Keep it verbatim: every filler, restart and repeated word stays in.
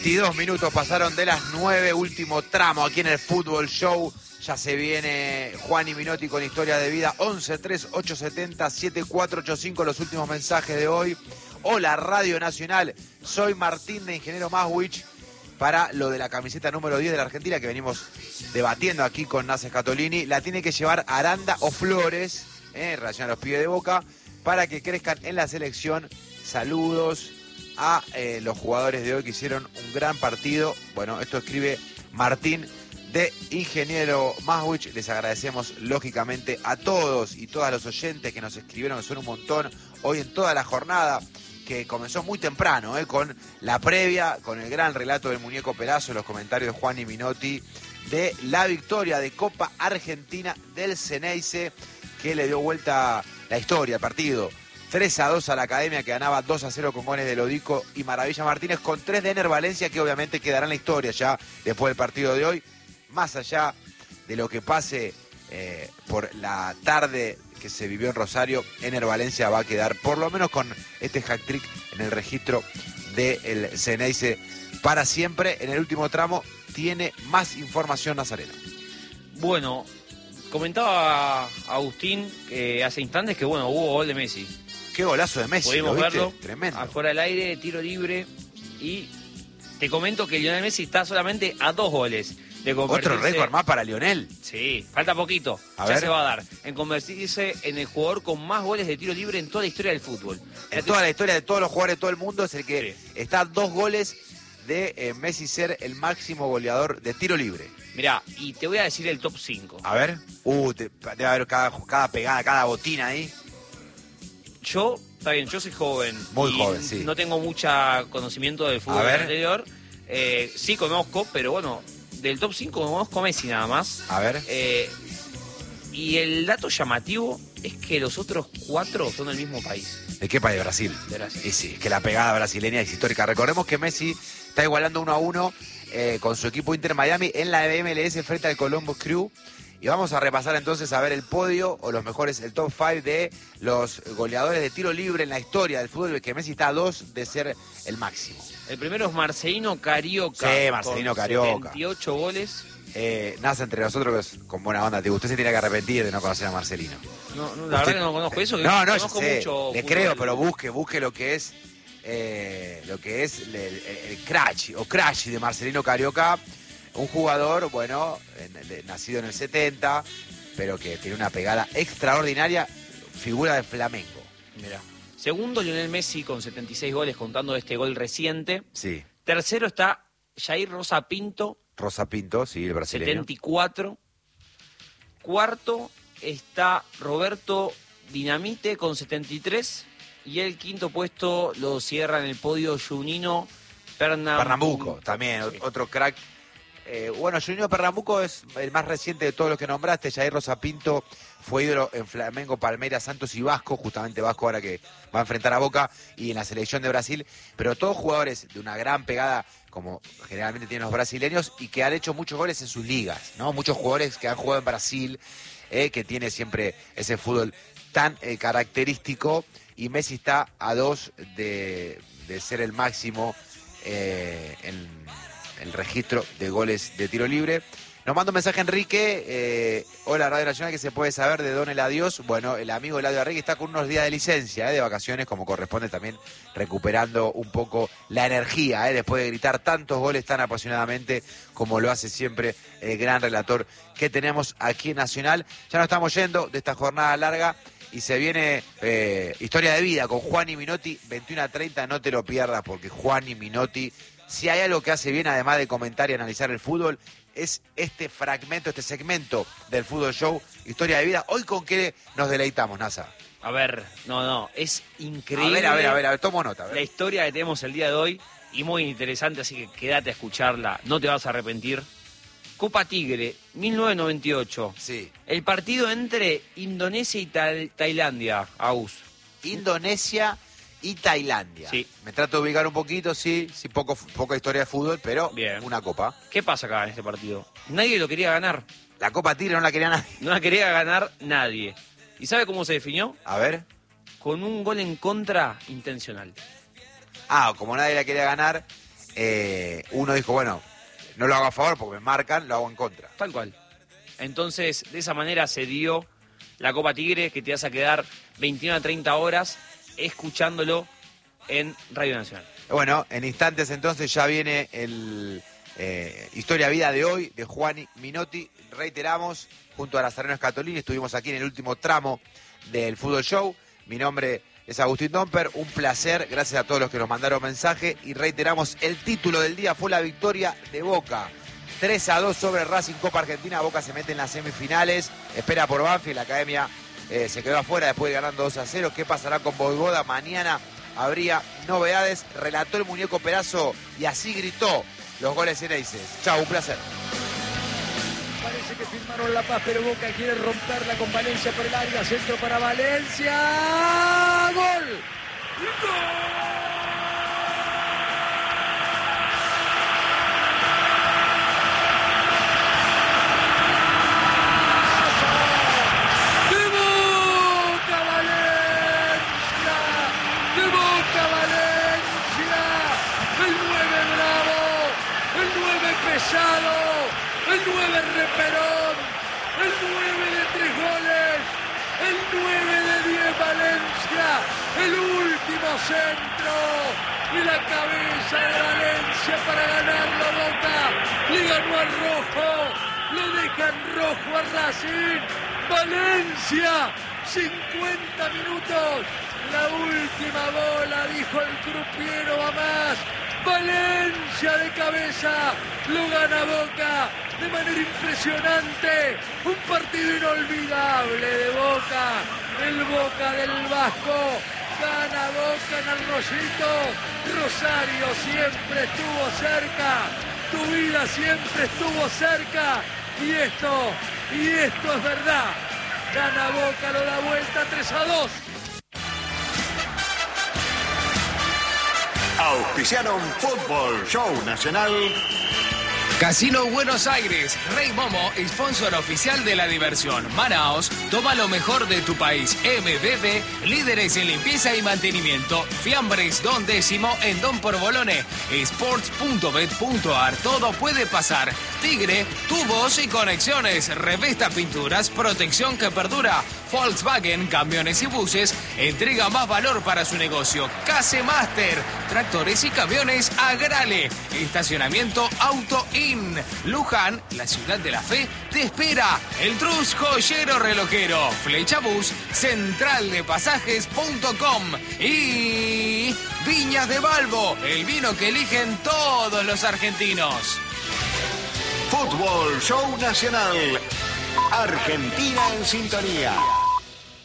veintidós minutos pasaron de las nueve, último tramo aquí en el Fútbol Show. Ya se viene Juani Minotti con Historia de Vida. Once tres ocho siete cero siete cuatro ocho cinco, los últimos mensajes de hoy. Hola Radio Nacional, soy Martín de Ingeniero Maswich. Para lo de la camiseta número diez de la Argentina que venimos debatiendo aquí con Nasa Scatolini, la tiene que llevar Aranda o Flores, eh, en relación a los pibes de Boca, para que crezcan en la selección. Saludos a eh, los jugadores de hoy que hicieron un gran partido. Bueno, esto escribe Martín de Ingeniero Maswich. Les agradecemos lógicamente a todos y todas los oyentes que nos escribieron, que son un montón, hoy en toda la jornada, que comenzó muy temprano, eh, con la previa, con el gran relato del Muñeco Perazo, los comentarios de Juani Minotti, de la victoria de Copa Argentina del Xeneize, que le dio vuelta la historia, el partido. tres a dos a la Academia, que ganaba dos a cero con goles de Lodico y Maravilla Martínez, con tres de Ener Valencia, que obviamente quedará en la historia ya después del partido de hoy. Más allá de lo que pase eh, por la tarde que se vivió en Rosario, Ener Valencia va a quedar por lo menos con este hat-trick en el registro del Xeneize para siempre. En el último tramo tiene más información Nazareno. Bueno, comentaba Agustín que hace instantes que bueno, hubo gol de Messi. Qué golazo de Messi, pudimos ¿lo viste? verlo Tremendo. Afuera del aire, tiro libre, y te comento que Lionel Messi está solamente a dos goles de convertirse... Otro récord más para Lionel. Sí, falta poquito, A ya ver. se va a dar, en convertirse en el jugador con más goles de tiro libre en toda la historia del fútbol. En toda la historia de todos los jugadores de todo el mundo es el que Sí. está a dos goles de eh, Messi ser el máximo goleador de tiro libre. Mirá, y te voy a decir el top cinco. A ver. Uh, te- debe haber cada, cada pegada, cada botina ahí. Yo, está bien, yo soy joven. Muy y joven, sí. No tengo mucho conocimiento del A fútbol ver. anterior. Eh, sí conozco, pero bueno, del top cinco conozco a Messi nada más. A ver. Eh, y el dato llamativo es que los otros cuatro son del mismo país. ¿De qué país? De Brasil. De Brasil. Y sí, es que la pegada brasileña es histórica. Recordemos que Messi está igualando uno a uno eh, con su equipo Inter Miami en la M L S frente al Columbus Crew. Y vamos a repasar entonces a ver el podio o los mejores, el top cinco de los goleadores de tiro libre en la historia del fútbol, que Messi está a dos de ser el máximo. El primero es Marcelino Carioca. Sí, Marcelino con Carioca. veintiocho goles. Eh, nace entre nosotros que es con buena onda. Te usted se tiene que arrepentir de no conocer a Marcelino. No, no, la Usted- verdad que no conozco eso. Que No, no, yo conozco sé, mucho le fútbol. creo, pero busque, busque lo que es eh, lo que es el, el, el crash o crash de Marcelino Carioca, un jugador, bueno, en- de- nacido en el setenta, pero que tiene una pegada extraordinaria, figura de Flamengo. Mirá. Segundo, Lionel Messi con setenta y seis goles, contando este gol reciente. Sí, Tercero está Jair Rosa Pinto, Rosa Pinto, sí, el brasileño. setenta y cuatro. Cuarto está Roberto Dinamite con setenta y tres. Y el quinto puesto lo cierra en el podio Junino Pernambuco. Pernambuco, también, Sí. otro crack. Eh, bueno, Junior Pernambuco es el más reciente de todos los que nombraste. Jair Rosa Pinto fue ídolo en Flamengo, Palmeiras, Santos y Vasco, justamente Vasco ahora que va a enfrentar a Boca, y en la selección de Brasil, pero todos jugadores de una gran pegada, como generalmente tienen los brasileños, y que han hecho muchos goles en sus ligas, ¿no? Muchos jugadores que han jugado en Brasil, eh, que tiene siempre ese fútbol tan eh, característico, y Messi está a dos de, de ser el máximo eh, en el registro de goles de tiro libre. Nos manda un mensaje Enrique, eh, hola Radio Nacional, que se puede saber de Don El Adiós. Bueno, el amigo Eladio Arregui está con unos días de licencia, eh, de vacaciones, como corresponde, también recuperando un poco la energía, eh, después de gritar tantos goles tan apasionadamente como lo hace siempre el gran relator que tenemos aquí en Nacional. Ya nos estamos yendo de esta jornada larga y se viene eh, Historia de Vida con Juani Minotti, veintiuno a treinta, no te lo pierdas, porque Juani Minotti, si hay algo que hace bien, además de comentar y analizar el fútbol, es este fragmento, este segmento del Fútbol Show, Historia de Vida. Hoy, ¿con qué nos deleitamos, Nasa? A ver, no, no, es increíble. A ver, a ver, a ver, a ver, tomo nota. A ver. La historia que tenemos el día de hoy, y muy interesante, así que quédate a escucharla, no te vas a arrepentir. Copa Tigre, mil novecientos noventa y ocho. Sí. El partido entre Indonesia y Ta- Tailandia, Agus. Indonesia y Tailandia. Sí. Me trato de ubicar un poquito, sí, sí, poco, poca historia de fútbol, pero Bien. una copa. ¿Qué pasa acá en este partido? Nadie lo quería ganar. La Copa Tigre no la quería nadie. No la quería ganar nadie. ¿Y sabe cómo se definió? A ver. Con un gol en contra intencional. Ah, como nadie la quería ganar, eh, uno dijo, bueno, no lo hago a favor porque me marcan, lo hago en contra. Tal cual. Entonces, de esa manera se dio la Copa Tigre, que te vas a quedar veintiuna a treinta horas escuchándolo en Radio Nacional. Bueno, en instantes entonces ya viene el eh, Historia Vida de hoy de Juani Minotti. Reiteramos, junto a Nazareno Escatolini, estuvimos aquí en el último tramo del Fútbol Show. Mi nombre es Agustín Domper, un placer, gracias a todos los que nos mandaron mensaje. Y reiteramos, el título del día fue la victoria de Boca. tres a dos sobre Racing, Copa Argentina. Boca se mete en las semifinales, espera por Banfield, la Academia eh, se quedó afuera después de ganando dos a cero. ¿Qué pasará con Boivoda? Mañana habría novedades. Relató el muñeco Perazo y así gritó los goles Eneises. Chau, un placer. Parece que firmaron la paz, pero Boca quiere romperla con Valencia por el área. Centro para Valencia. ¡Gol! ¡Gol! El nueve Reperón, el nueve de tres goles, el nueve de diez Valencia, el último centro y la cabeza de Valencia para ganarlo a Boca. Le ganó al rojo, lo deja en rojo a Racing. Valencia, cincuenta minutos, la última bola, dijo el crupiero, va más. Valencia de cabeza, lo gana Boca de manera impresionante, un partido inolvidable de Boca, el Boca del Vasco, gana Boca en el Rosito. Rosario siempre estuvo cerca, tu vida siempre estuvo cerca, y esto, y esto es verdad, gana Boca, lo da vuelta tres a dos. Auspiciaron Fútbol Show Nacional. Casino Buenos Aires, Rey Momo, sponsor oficial de la diversión. Manaos, toma lo mejor de tu país. M B B, líderes en limpieza y mantenimiento. Fiambres, Don Décimo en Don Porbolone. Sports punto bet punto ar, todo puede pasar. Tigre, tubos y conexiones. Revesta Pinturas, protección que perdura. Volkswagen, camiones y buses, entrega más valor para su negocio. Case Master, tractores y camiones Agrale. Estacionamiento Auto In. Luján, la ciudad de la fe, te espera. El Trus Joyero Relojero. Flecha Bus, central de pasajes punto com. Y Viñas de Balbo, el vino que eligen todos los argentinos. Fútbol Show Nacional. Argentina en sintonía.